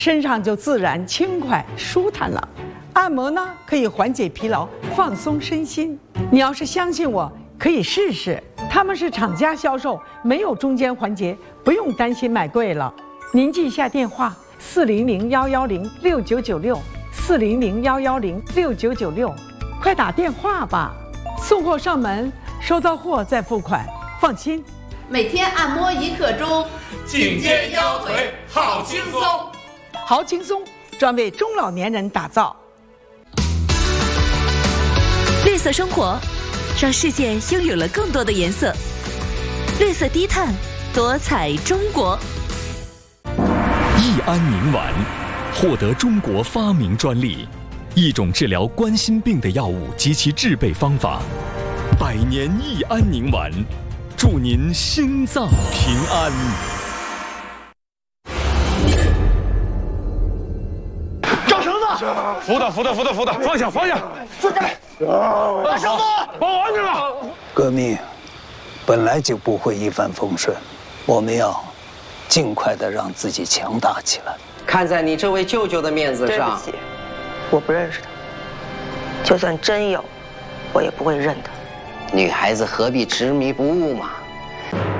身上就自然轻快舒坦了。按摩呢，可以缓解疲劳，放松身心。你要是相信我，可以试试。他们是厂家销售，没有中间环节，不用担心买贵了。您记一下电话：400-110-6996，400-110-6996，快打电话吧。送货上门，收到货再付款，放心。 每天按摩1刻钟， 颈肩腰腿好轻松， 好轻松，专为中老年人打造。 绿色生活，让世界拥有了更多的颜色。绿色低碳，多彩中国。 益安宁丸获得中国发明专利，一种治疗冠心病的药物及其制备方法。100年益安宁丸，祝您心脏平安。 找绳子，扶的，放下，放开，把绳子，把我按住了。 革命本来就不会一帆风顺，我们要尽快的让自己强大起来。 看在你这位舅舅的面子上， 对不起，我不认识他，就算真有，我也不会认他。 女孩子何必执迷不悟嘛？